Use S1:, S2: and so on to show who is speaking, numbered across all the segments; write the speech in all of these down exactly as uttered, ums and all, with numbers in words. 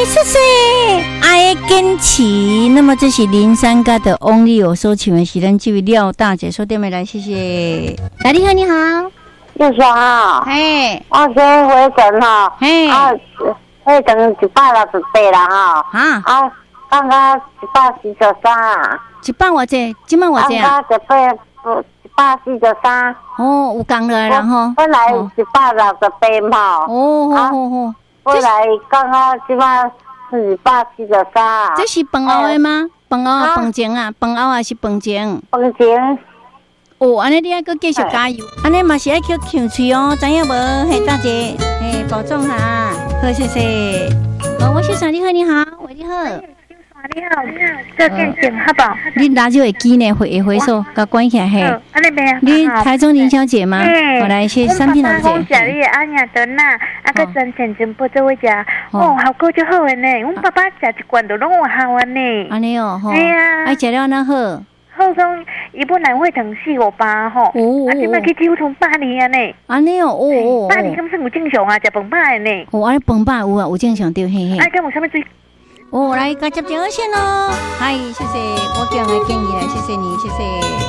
S1: 谢谢爱的坚持。那么这是林三家的 Only 我所请的是咱这位廖大姐说对没来，谢谢。来，你好，你好，
S2: 又说哈，
S1: 嘿，
S2: 我先回诊哈，
S1: 嘿，
S2: 啊，回诊一百六十八啦哈，
S1: 啊，
S2: 啊，刚刚一百四十三，
S1: 一百偌济，今晚偌济啊？
S2: 刚刚一百一百四十三，
S1: 哦，有讲了然后，
S2: 本来一百六十八嘛，
S1: 哦，好好好，
S2: 本来刚刚今晚是一百四十三，
S1: 这是饭后的吗？饭后啊，饭前啊，饭后还是饭前？
S2: 饭前。
S1: 哦，安尼你还搁继续加油，安尼嘛是爱去呛喙哦，知影无？嘿，大姐，嘿，保重哈，好，谢谢。哦，我小嫂你好，你好，喂，你好。
S3: 你好，你好，这电线好不好？
S1: 你拿就会机呢，会回收，甲关起来嘿。
S3: 安尼边啊？
S1: 你台中林小姐吗？我来谢三品老姐。
S3: 我食你的安雅顿呐，啊个真钱真不做位食，哦，效果就好个呢。阮爸爸食一罐都拢有效个呢。
S1: 安尼哦，吼。
S3: 哎呀，
S1: 爱食了那好。
S3: 好像伊本来会疼死我爸吼，啊，即摆去几乎从百二啊呢。
S1: 安尼哦，哦哦。
S3: 百二敢算有正常啊？食饭饱的呢。
S1: 哦，安尼饭饱有啊，有正常对，嘿嘿。
S3: 哎，敢有啥物水？
S1: 哦，来，加接电话线喽。嗨，谢谢，我给人建议来，谢谢你，谢谢。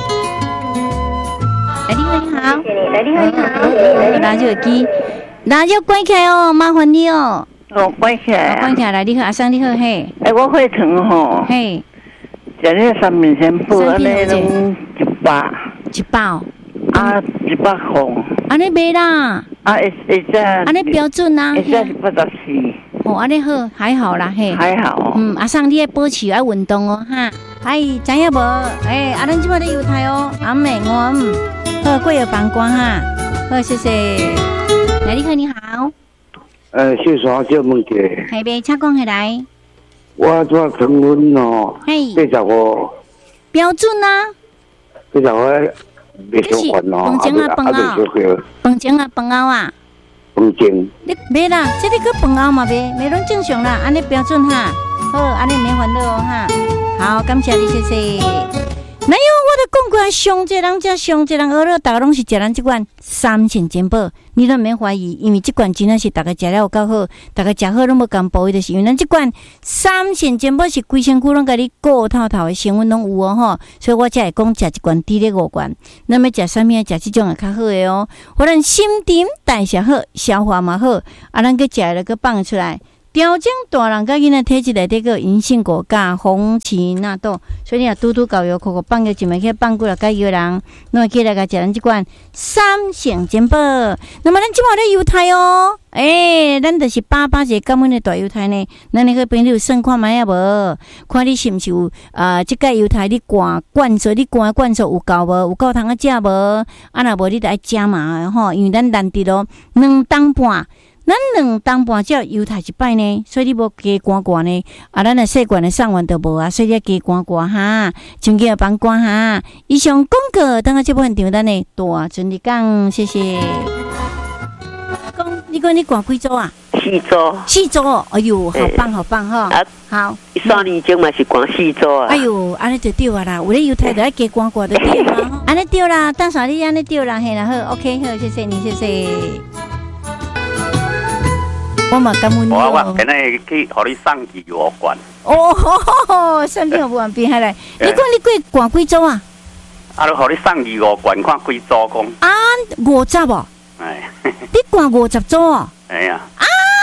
S1: 来，你好，你好。
S3: 来，你好，你好。
S1: 拿手机，拿就关起来哦，麻烦你哦。
S4: 哦，关起来。
S1: 关起来，来，你好，阿生你好，嘿。
S4: 哎，我会疼吼。
S1: 嘿。
S4: 食那三面线布，安尼拢一百。
S1: 一百哦。
S4: 啊，一百块。
S1: 安尼卖啦。
S4: 啊，会会只。
S1: 安尼标准啊。
S4: 会只是八十四。
S1: 哦，安尼好，还好啦，嘿，
S4: 还好。
S1: 嗯，阿生，你爱保持爱运动哦，哈。哎，知影无？哎，阿咱即摆咧犹太哦，阿妹我嗯，好，过有帮光哈，好，谢谢。来，你好，你好。
S5: 呃，小嫂叫问题。
S1: 系呗，请讲起来。
S5: 我做成温哦，
S1: 嘿，
S5: 八十五。
S1: 标准啊。
S5: 八十五，未相关哦，
S1: 饭前啊，饭后。饭前啊，饭后啊。
S5: 饭前。
S1: 你袂啦，这里个饭后嘛袂，袂拢正常啦，安尼标准哈。好，安尼免烦恼哦哈。好，感谢你，谢谢。哪有我都讲过，上这人这上这人，学了大家拢是食咱这款三全珍宝，你都免怀疑，因为这款真的是大家食了有够好，大家食好拢无共补，就是因为咱这款三全珍宝是规身躯拢甲你顾透透的成分拢有哦吼，所以我才会讲食一罐抵咧五罐。那么食啥物？食这种也较好的哦，互咱心肠代谢好，消化嘛好，啊，咱去食了去放出来。调整大人甲囡仔体质内底个银杏果加红荠纳豆，所以你若拄拄搞药，口口放个一枚去放几落加药人，那么起来甲食咱即款三成珍宝。那么咱即摆咧犹太哦，诶、欸，咱就是爸爸一个感恩的大犹太呢。咱你个朋友算看卖啊无？看你是毋是有啊？即个犹太你灌灌数，你灌灌数有够无？有够通啊食无？啊若无你得爱加嘛吼，因为咱难得咯两当半。咱两当半只犹太一摆呢，所以你无加关关呢，啊，咱的细罐的上完都无啊，所以你要加关关哈，请记要帮关哈。以上广告，等下这部分场咱的大顺利讲，谢谢。讲，你讲你关几组啊？
S4: 四组。
S1: 四组，哎呦，好棒好棒哈！啊，好。
S4: 三年前嘛是关四组啊。
S1: 哎呦，安尼就对啊啦，有咧犹太就要加关关就对啊，安尼对啦，当啥你安尼对啦，嘿啦好 ，OK 好，谢谢你，谢谢。我嘛感恩你哦。
S6: 我我今日去，互你送去五罐。
S1: 哦，吼，送去五罐变下来。你讲你几罐几组啊？
S6: 啊，就互你送去五罐，看几组讲。
S1: 啊，五十哦。哎。你罐五十组哦。
S6: 哎呀。
S1: 啊！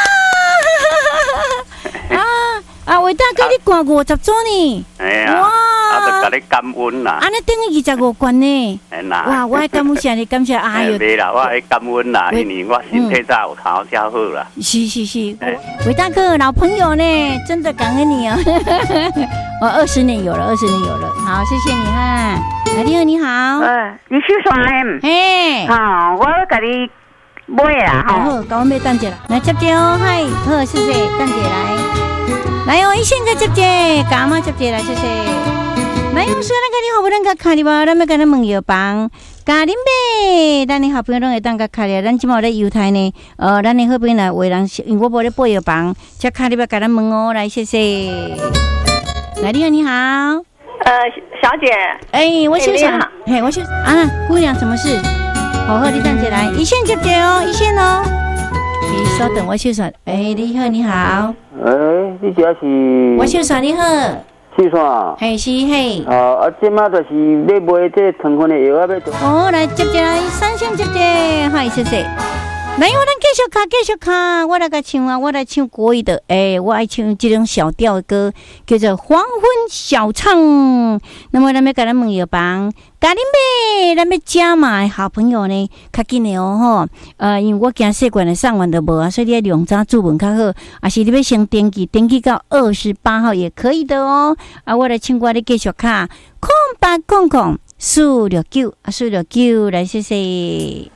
S1: 啊啊！伟大哥，你罐五十组呢？
S6: 哎呀。哇！啊，就甲你感恩啦。
S1: 安尼等于二十五罐呢。
S6: 哎啦。
S1: 哇！我爱感谢你，感谢哎呦。
S6: 袂啦，我爱感恩啦，因为我身体早有头较好啦。
S1: 是是是，伟大哥老朋友呢，真的感恩你哦。我二十年有了，二十年有了，好，谢谢你哈。来，你好，你好。
S2: 呃，你是谁呢？
S1: 嘿。
S2: 好，我甲你买啦。
S1: 好，甲我买蛋姐啦。来接接哦，嗨，好，谢谢蛋姐来。来哦，一线个接接，干嘛接接来，谢谢。来，我说那个你好不能个看的吧？咱们跟咱问药房，家林呗，咱的好朋友拢会当个看的。咱今嘛在犹太呢，呃，咱的好朋友来为人，因为我无咧报药房，只看你要跟咱问哦，来，谢谢。来，你好，你好。
S7: 呃，小姐。
S1: 哎，我先生，嘿，我先啊，姑娘，什么事？好好，你站起来，一线接接哦，一线哦。你稍等，我先生。哎，你好，你好。
S5: 哎。
S8: 你主要是？
S1: 我秀嫂你好。
S8: 秀嫂。
S1: 嘿是嘿。
S8: 哦，啊，即马就是要买这糖分的药啊，要。
S1: 哦，来接接来，三声接接，嗨谢谢。来，我咱继续卡，继续卡，我来个唱啊，我来唱国语的，诶、欸，我爱唱这种小调的歌，叫做《黄昏小唱》。那么，咱们给咱问药房，家恁妹，咱们家嘛好朋友呢，较紧的哦吼。呃，因为我惊习惯的上完的无啊，所以你要量早注文较好，还是你要先登记，登记到二十八号也可以的哦。啊，我来唱歌，你继续卡，空八空空四六九啊，四六九来谢谢。